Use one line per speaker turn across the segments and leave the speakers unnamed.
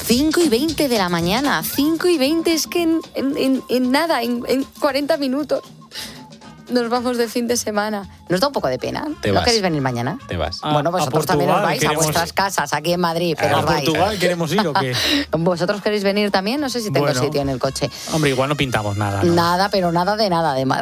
5:20 de la mañana. 5:20, es que en nada, en 40 minutos. Nos vamos de fin de semana. ¿Nos da un poco de pena? ¿No queréis venir mañana?
Te vas.
Bueno, vosotros también os vais a vuestras casas aquí en Madrid. Pero
¿A Portugal queremos ir o qué?
¿Vosotros queréis venir también? No sé si tengo sitio en el coche.
Hombre, igual no pintamos nada, ¿no?
Nada, pero nada de nada, además.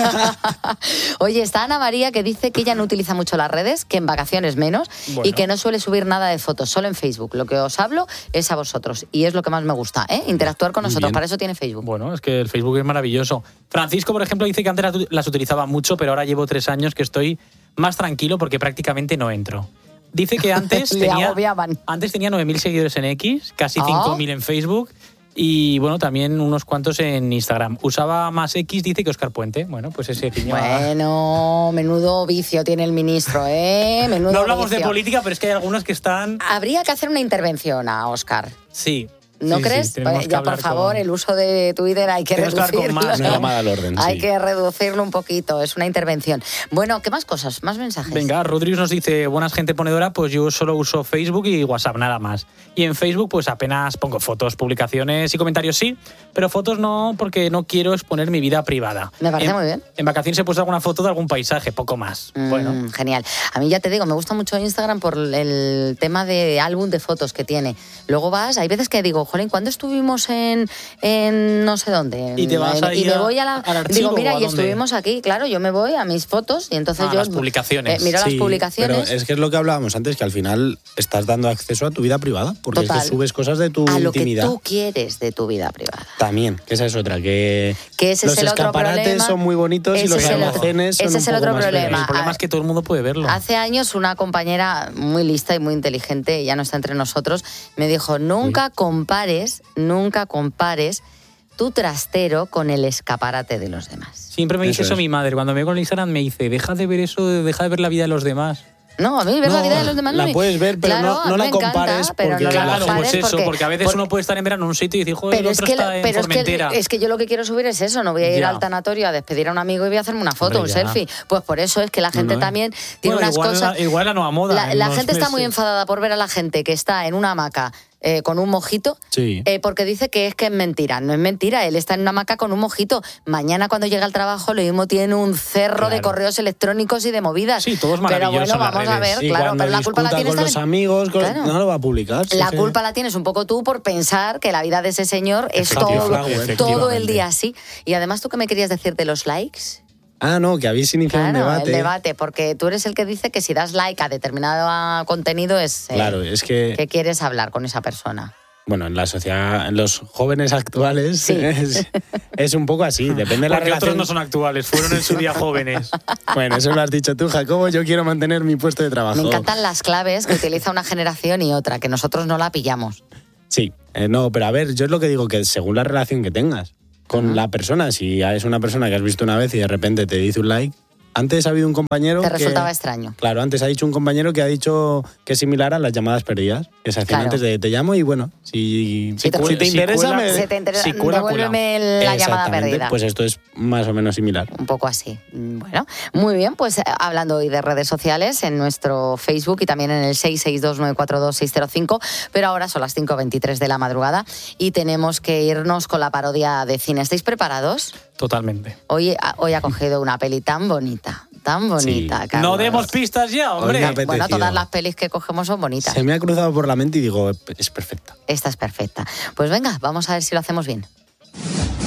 Oye, está Ana María, que dice que ella no utiliza mucho las redes, que en vacaciones menos, y que no suele subir nada de fotos, solo en Facebook. Lo que os hablo es a vosotros, y es lo que más me gusta, ¿eh? Interactuar con nosotros, para eso tiene Facebook.
Bueno, es que el Facebook es maravilloso. Francisco, por ejemplo, dice que antes las utilizaba mucho, pero ahora llevo 3 años que estoy más tranquilo porque prácticamente no entro. Dice que antes tenía 9.000 seguidores en X, casi 5.000 en Facebook y, bueno, también unos cuantos en Instagram. Usaba más X, dice, que Óscar Puente. Bueno, pues ese ciño.
Bueno, menudo vicio tiene el ministro, ¿eh? Menudo
no hablamos
vicio.
de política, pero es que hay algunos que están...
Habría que hacer una intervención a Óscar.
Sí.
¿No crees?
Sí,
ya, por favor, el uso de Twitter hay que reducirlo.
Una llamada al orden,
hay que reducirlo un poquito, es una intervención. Bueno, ¿qué más cosas? ¿Más mensajes?
Venga, Rodríguez nos dice, buenas gente ponedora, pues yo solo uso Facebook y WhatsApp, nada más. Y en Facebook pues apenas pongo fotos, publicaciones y comentarios sí, pero fotos no, porque no quiero exponer mi vida privada.
Me parece muy bien.
En vacaciones he puesto alguna foto de algún paisaje, poco más. Bueno.
Genial. A mí ya te digo, me gusta mucho Instagram por el tema de álbum de fotos que tiene. Luego vas, hay veces que digo, jolín, ¿cuándo estuvimos en no sé dónde?
Y te vas ahí
y me voy
al archivo.
Digo, mira, y
¿dónde?
estuvimos aquí, claro, yo me voy a mis fotos y entonces yo...
las publicaciones.
Miro las publicaciones.
Pero es que es lo que hablábamos antes, que al final estás dando acceso a tu vida privada, porque es que subes cosas de tu intimidad.
A lo que tú quieres de tu vida privada.
También, que esa es otra, que
ese
los
es el otro
escaparates
problema.
son muy bonitos y los almacenes son
ese es el otro problema.
El problema es que todo el mundo puede verlo.
Hace años una compañera muy lista y muy inteligente, ya no está entre nosotros, me dijo, nunca compares tu trastero con el escaparate de los demás.
Siempre me dice eso mi madre. Cuando me veo con el Instagram me dice, deja de ver eso, deja de ver la vida de los demás.
No, a mí ver la vida de los demás
la puedes ver, pero
claro,
no la compares.
Pero no la compares
pues eso, porque a veces uno puede estar en verano en un sitio y decir, joder, el otro está en Formentera.
Es que yo lo que quiero subir es eso, no voy a ir al tanatorio a despedir a un amigo y voy a hacerme una foto, un selfie. Pues por eso es que la gente también tiene unas cosas...
Igual la nueva moda.
La gente está muy enfadada por ver a la gente que está en una hamaca con un mojito, porque dice que es mentira. No es mentira, él está en una hamaca con un mojito. Mañana cuando llega al trabajo lo mismo tiene un cerro de correos electrónicos y de movidas.
Sí, todo es maravilloso.
Pero bueno, vamos a ver, claro, pero la culpa la tienes
con los amigos, no lo va a publicar.
La culpa la tienes un poco tú por pensar que la vida de ese señor es todo el día así. Y además, ¿tú qué me querías decir de los likes?
Ah, no, que habéis iniciado un debate.
El debate, porque tú eres el que dice que si das like a determinado contenido es...
claro, es que
quieres hablar con esa persona.
Bueno, en la sociedad, en los jóvenes actuales es un poco así, depende de la relación.
Otros no son actuales, fueron en su día jóvenes.
Bueno, eso lo has dicho tú, Jacobo, yo quiero mantener mi puesto de trabajo.
Me encantan las claves que utiliza una generación y otra, que nosotros no la pillamos.
Sí, no, pero a ver, yo es lo que digo, que según la relación que tengas con la persona, si es una persona que has visto una vez y de repente te dice un like, antes ha habido un compañero
te resultaba extraño.
Claro, antes ha dicho un compañero que ha dicho que es similar a las llamadas perdidas. Que se hacían antes de te llamo y bueno, si te interesa,
devuélveme la llamada perdida.
Pues esto es más o menos similar.
Un poco así. Bueno, muy bien, pues hablando hoy de redes sociales, en nuestro Facebook y también en el 662-942-605, pero ahora son las 5:23 de la madrugada y tenemos que irnos con la parodia de cine. ¿Estáis preparados?
Totalmente.
Hoy ha cogido una peli tan bonita, Carlos.
No demos pistas ya, hombre.
Bueno, todas las pelis que cogemos son bonitas.
Se me ha cruzado por la mente y digo, es perfecta.
Esta es perfecta. Pues venga, vamos a ver si lo hacemos bien.